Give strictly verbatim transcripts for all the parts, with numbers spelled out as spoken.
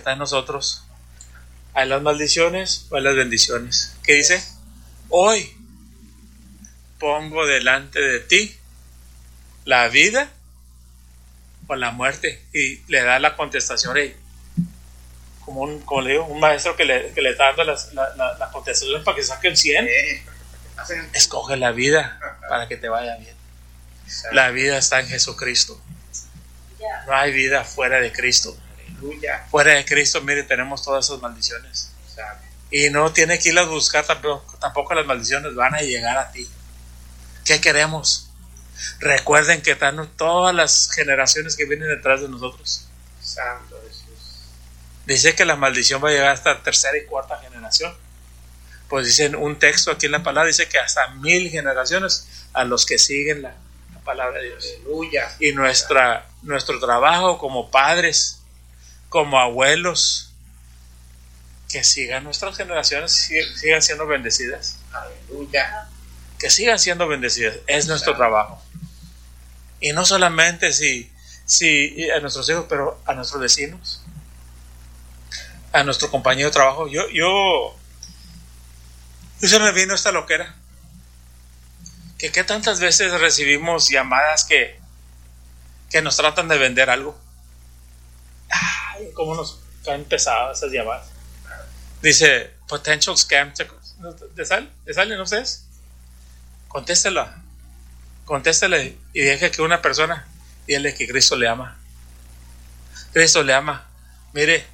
está en nosotros. ¿Hay las maldiciones o hay las bendiciones? ¿Qué dice? Hoy pongo delante de ti la vida o la muerte. Y le da la contestación ahí. Como, un, como le digo, un maestro que le, que le está dando las, la, la, la contestación para que saque el cien. Escoge la vida para que te vaya bien. La vida está en Jesucristo. No hay vida fuera de Cristo. Fuera de Cristo, mire, tenemos todas esas maldiciones. Y no tiene que irlas a buscar, tampoco, tampoco las maldiciones van a llegar a ti. ¿Qué queremos? Recuerden que están todas las generaciones que vienen detrás de nosotros. Santo Jesús. Dice que la maldición va a llegar hasta tercera y cuarta generación. Pues dicen un texto aquí en la palabra, dice que hasta mil generaciones a los que siguen la, la palabra de Dios. Aleluya. Y nuestra, nuestro trabajo como padres, como abuelos, que sigan nuestras generaciones, sigan siendo bendecidas. Aleluya. Que sigan siendo bendecidas. Es nuestro trabajo. Y no solamente si, si a nuestros hijos, pero a nuestros vecinos, a nuestro compañero de trabajo. Yo, yo, yo se me vino esta loquera. Que qué tantas veces recibimos llamadas que, que nos tratan de vender algo. Ay, cómo nos caen pesadas esas llamadas. Dice, potential scam. ¿De sal? ¿De salen ustedes? Contéstela. Contéstele y deje que una persona dígale que Cristo le ama. Cristo le ama. Mire,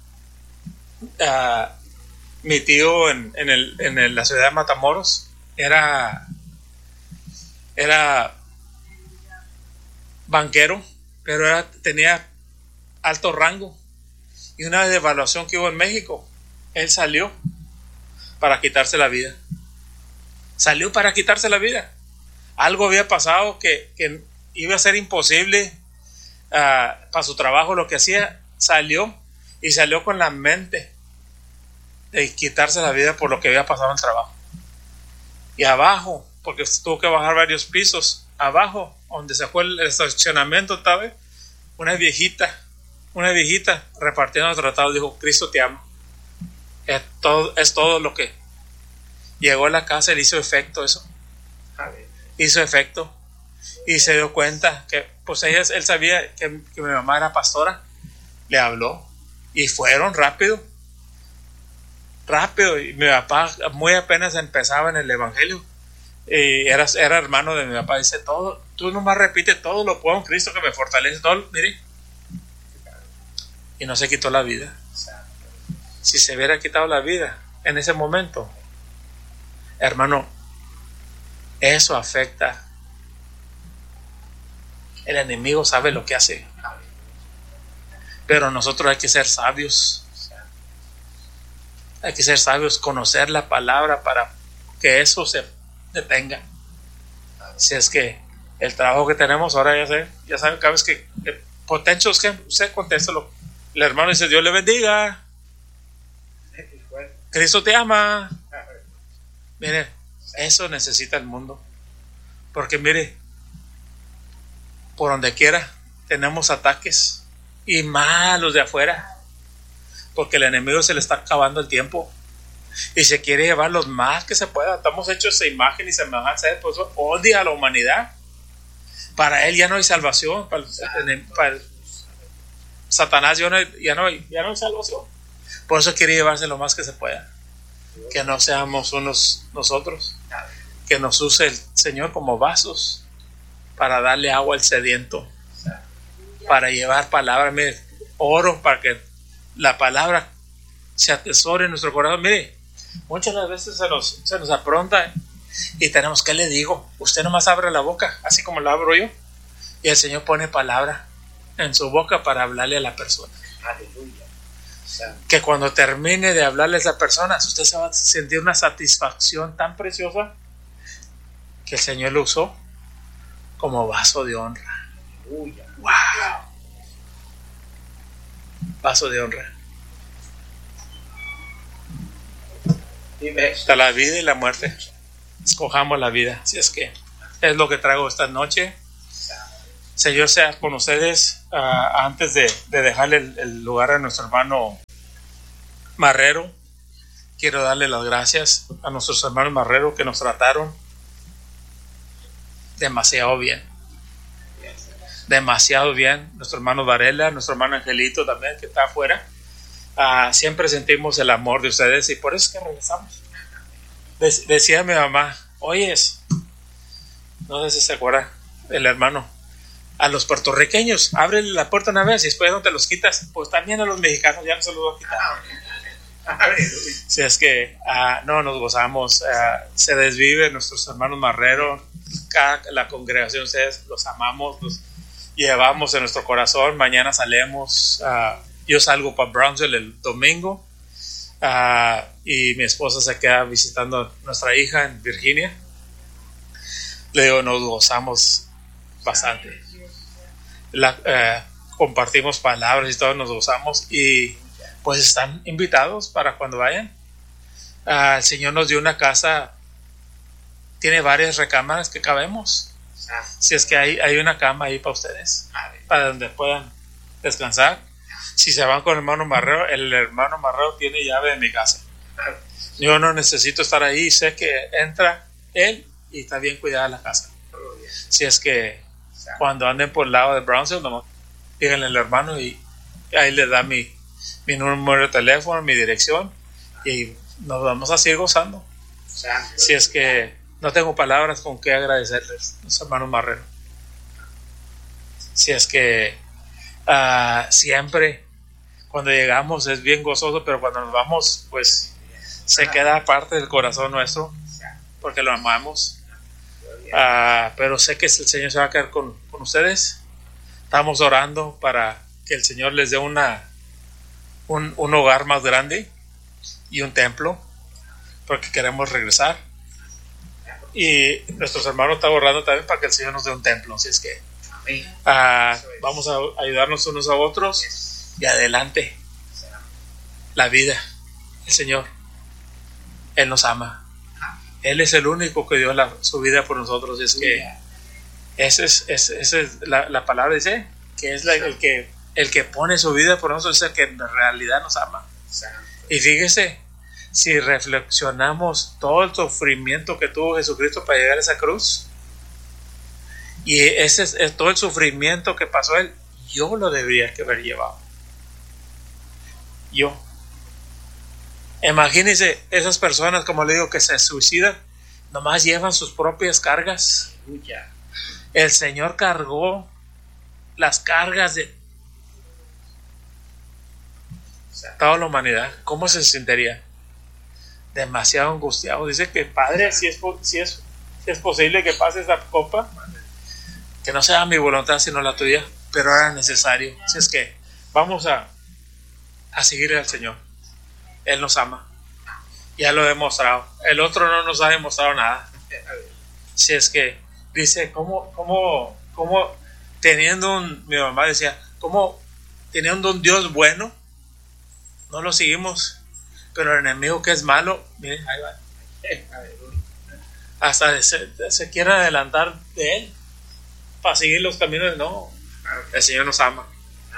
uh, mi tío en, en, el, en el, la ciudad de Matamoros era, era banquero, pero era, tenía alto rango. Y una devaluación que hubo en México, él salió para quitarse la vida. Salió para quitarse la vida. Algo había pasado que, que iba a ser imposible uh, para su trabajo. Lo que hacía, salió y salió con la mente de quitarse la vida por lo que había pasado en el trabajo. Y abajo, porque tuvo que bajar varios pisos, abajo, donde se fue el estacionamiento, ¿sabes? Una viejita, una viejita repartiendo el tratado, dijo: Cristo te ama. Es todo, es todo lo que llegó a la casa, le hizo efecto eso. Hizo efecto. Y se dio cuenta que, pues ella, él sabía que, que mi mamá era pastora. Le habló. Y fueron rápido. Rápido. Y mi papá muy apenas empezaba en el evangelio. Y era, era hermano de mi papá. Dice: todo, tú nomás repite, todo lo puedo en Cristo que me fortalece. Todo, mire. Y no se quitó la vida. Si se hubiera quitado la vida en ese momento, hermano, eso afecta. El enemigo sabe lo que hace. Pero nosotros hay que ser sabios. Hay que ser sabios, conocer la palabra para que eso se detenga. Si es que el trabajo que tenemos ahora, ya sé, ya saben, cada vez que potential es que usted contéstalo. El hermano dice: Dios le bendiga. Cristo te ama. Mire, eso necesita el mundo. Porque mire, por donde quiera tenemos ataques, y más los de afuera, porque el enemigo se le está acabando el tiempo y se quiere llevar los más que se pueda. Estamos hechos de imagen y semejanza, por eso odia a la humanidad. Para él ya no hay salvación. Para el, para el Satanás ya no, hay, ya, no hay, ya no hay salvación. Por eso quiere llevarse lo más que se pueda. Que no seamos unos nosotros, que nos use el Señor como vasos para darle agua al sediento, para llevar palabra. Mire, oro para que la palabra se atesore en nuestro corazón. Mire, muchas de las veces se nos, se nos apronta y tenemos: ¿qué le digo? Usted nomás abre la boca, así como la abro yo, y el Señor pone palabra en su boca para hablarle a la persona. Aleluya. Que cuando termine de hablarle a esa persona, usted se va a sentir una satisfacción tan preciosa que el Señor lo usó como vaso de honra. Aleluya. ¡Wow! Vaso de honra. Está la vida y la muerte. Escojamos la vida. Si es que es lo que traigo esta noche. Señor sea con ustedes. Uh, antes de, de dejarle el, el lugar a nuestro hermano Marrero. Quiero darle las gracias a nuestros hermanos Marrero que nos trataron demasiado bien. Demasiado bien. Nuestro hermano Varela, nuestro hermano Angelito también, que está afuera. Uh, siempre sentimos el amor de ustedes y por eso es que regresamos. De- decía mi mamá, oyes, no sé si se acuerda, el hermano, a los puertorriqueños, ábrele la puerta una vez y después no te los quitas. Pues también a los mexicanos ya no se los voy a quitar. Si es que uh, no nos gozamos, uh, se desvive nuestros hermanos Marrero, cada, la congregación, ustedes los amamos, los llevamos en nuestro corazón. Mañana salemos, uh, yo salgo para Brownsville el domingo, uh, y mi esposa se queda visitando a nuestra hija en Virginia. Le digo, nos gozamos bastante. La, uh, compartimos palabras y todo, nos gozamos y pues están invitados para cuando vayan. Uh, el Señor nos dio una casa, tiene varias recámaras que cabemos. Si es que hay, hay una cama ahí para ustedes, para donde puedan descansar. Si se van con el hermano Marrero, el hermano Marrero tiene llave de mi casa. Yo no necesito estar ahí, sé que entra él y está bien cuidada la casa. Si es que cuando anden por el lado de Brownsville, nomás díganle al hermano y ahí le da mi, mi número de teléfono, mi dirección y nos vamos a seguir gozando. Si es que no tengo palabras con que agradecerles, los hermanos Marrero. Si es que uh, siempre cuando llegamos es bien gozoso, pero cuando nos vamos, pues se queda parte del corazón nuestro, porque lo amamos. Uh, pero sé que el Señor se va a quedar con, con ustedes. Estamos orando para que el Señor les dé una un, un hogar más grande y un templo, porque queremos regresar. Y nuestros hermanos están orando también para que el Señor nos dé un templo. Así es que uh, vamos a ayudarnos unos a otros y adelante. La vida, el Señor, Él nos ama. Él es el único que dio la, su vida por nosotros. Y es que esa es, es, esa es la, la palabra dice que es la, el que el que pone su vida por nosotros, es el que en realidad nos ama. Y fíjese, si reflexionamos todo el sufrimiento que tuvo Jesucristo para llegar a esa cruz, y ese es, es todo el sufrimiento que pasó Él, yo lo debería haber llevado. Yo. Imagínense esas personas, como le digo, que se suicidan, nomás llevan sus propias cargas. El Señor cargó las cargas de toda la humanidad. ¿Cómo se sentiría? Demasiado angustiado. Dice que Padre, si es, si es, si es posible que pase esta copa, que no sea mi voluntad sino la tuya, pero era necesario. Así es que vamos a, a seguir al Señor. Él nos ama, ya lo he demostrado. El otro no nos ha demostrado nada. Si es que dice, ¿cómo, cómo, cómo teniendo un, mi mamá decía, ¿cómo teniendo un Dios bueno no lo seguimos? Pero el enemigo que es malo, miren, ahí va, hasta se, se quiere adelantar de Él para seguir los caminos. No, el Señor nos ama.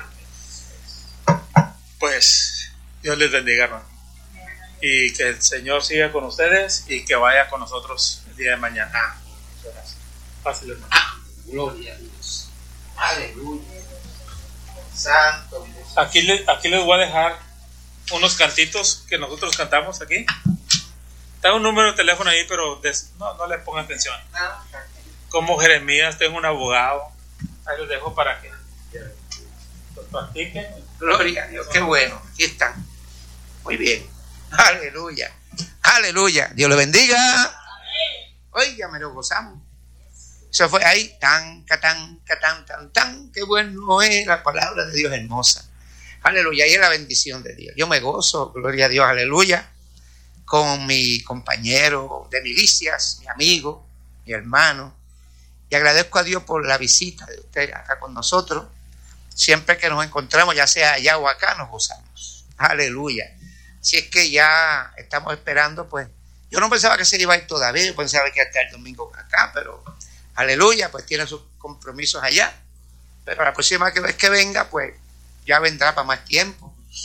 Pues Dios les bendiga, hermano, y que el Señor siga con ustedes y que vaya con nosotros el día de mañana. Fácil, hermano. Gloria a Dios. Aleluya. Santo Dios. Aquí, le, aquí les voy a dejar unos cantitos que nosotros cantamos aquí. Está un número de teléfono ahí, pero des, no, no le pongan atención. Como Jeremías, tengo un abogado. Ahí los dejo para que los practiquen. Gloria a Dios, qué bueno. Aquí están. Muy bien. Aleluya. Aleluya. Dios le bendiga. Oiga, me lo gozamos. Eso fue ahí. Tan, catán, catán, tan, tan. Qué bueno es la palabra de Dios, hermosa. Aleluya. Ahí es la bendición de Dios. Yo me gozo, gloria a Dios, aleluya, con mi compañero de milicias, mi amigo, mi hermano. Y agradezco a Dios por la visita de usted acá con nosotros. Siempre que nos encontramos, ya sea allá o acá, nos gozamos. Aleluya. Si es que ya estamos esperando, pues yo no pensaba que se iba a ir todavía, yo pensaba que iba a estar el domingo acá, pero aleluya, pues tiene sus compromisos allá. Pero la próxima vez que venga, pues ya vendrá para más tiempo.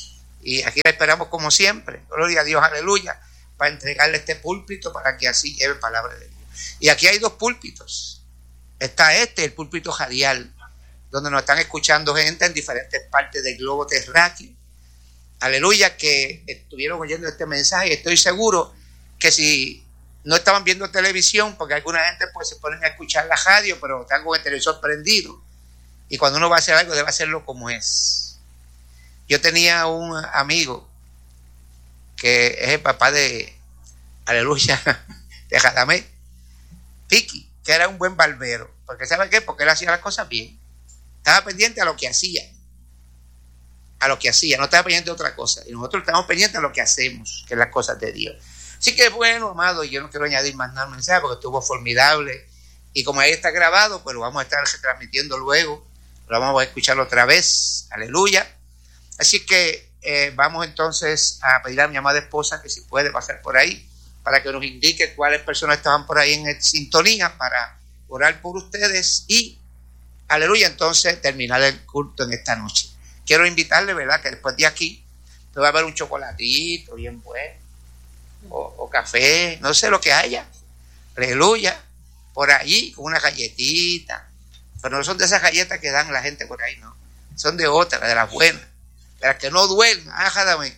Y aquí la esperamos como siempre, gloria a Dios, aleluya, para entregarle este púlpito para que así lleve palabra de Dios. Y aquí hay dos púlpitos. Está este, el púlpito radial, donde nos están escuchando gente en diferentes partes del globo terráqueo. Aleluya, que estuvieron oyendo este mensaje. Y estoy seguro que si no estaban viendo televisión, porque alguna gente pues se ponen a escuchar la radio, pero están con el televisor prendido. Y cuando uno va a hacer algo, debe hacerlo como es. Yo tenía un amigo que es el papá de, aleluya, de Radamés, Piki, que era un buen barbero. Porque ¿sabe qué? Porque él hacía las cosas bien. Estaba pendiente a lo que hacía. A lo que hacía, no estaba pendiente de otra cosa. Y nosotros estamos pendientes a lo que hacemos, que es las cosas de Dios. Así que bueno, amado, yo no quiero añadir más nada al mensaje porque estuvo formidable. Y como ahí está grabado, pues lo vamos a estar retransmitiendo luego. Lo vamos a escuchar otra vez. Aleluya. Así que eh, vamos entonces a pedir a mi amada esposa que si puede pasar por ahí para que nos indique cuáles personas estaban por ahí en sintonía para orar por ustedes y, aleluya, entonces terminar el culto en esta noche. Quiero invitarle, ¿verdad?, que después de aquí te va a haber un chocolatito bien bueno, o, o café, no sé lo que haya, aleluya, por ahí con una galletita, pero no son de esas galletas que dan la gente por ahí, no, son de otras, de las buenas, de las que no duelen. Ájame.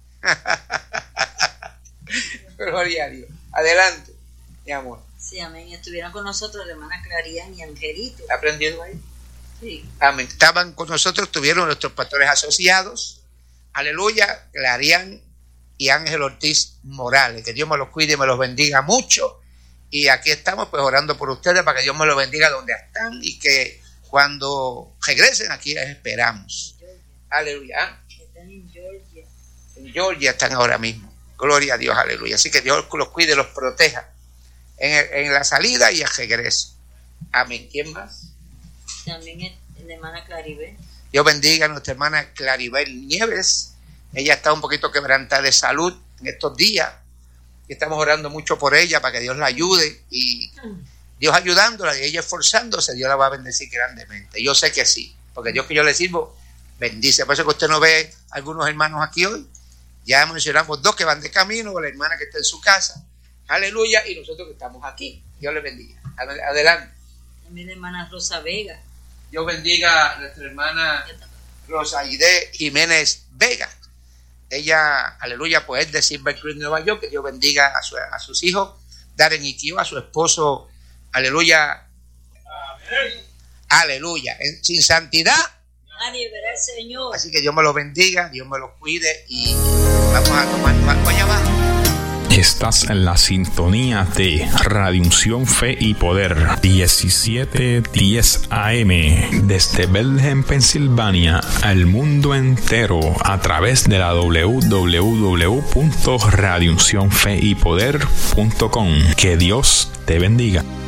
Gloria a Dios. Adelante, mi amor. Sí, amén. Estuvieron con nosotros la hermana Clarían y Angelito. ¿Aprendiendo ahí? Sí. Amén. Estaban con nosotros, tuvieron nuestros pastores asociados. Aleluya, Clarían y Ángel Ortiz Morales. Que Dios me los cuide y me los bendiga mucho. Y aquí estamos pues orando por ustedes para que Dios me los bendiga donde están y que cuando regresen aquí les esperamos. Aleluya. Están en Georgia. En Georgia están ahora mismo. Gloria a Dios, aleluya. Así que Dios los cuide, los proteja en, el, en la salida y el regreso. Amén. ¿Quién más? También es la hermana Claribel. Dios bendiga a nuestra hermana Claribel Nieves. Ella está un poquito quebrantada de salud en estos días. Y estamos orando mucho por ella para que Dios la ayude. Y Dios ayudándola y ella esforzándose, Dios la va a bendecir grandemente. Yo sé que sí, porque Dios que yo le sirvo, bendice. Por eso que usted no ve algunos hermanos aquí hoy. Ya mencionamos dos que van de camino, la hermana que está en su casa. Aleluya. Y nosotros que estamos aquí. Dios le bendiga. Adelante. También la hermana Rosa Vega. Dios bendiga a nuestra hermana Rosa Aide Jiménez Vega. Ella, aleluya, pues es de Silver Creek, Nueva York. Que Dios bendiga a, su, a sus hijos, Darren y Kio, a su esposo, aleluya. Amén. Aleluya. En, sin santidad nadie verá al Señor. Así que Dios me lo bendiga, Dios me lo cuide y vamos a tomar más allá abajo. Estás en la sintonía de Radio Unción Fe y Poder diecisiete diez A M desde Bethlehem, Pensilvania, al mundo entero a través de la doble u doble u doble u punto radio unción fe y poder punto com. Que Dios te bendiga.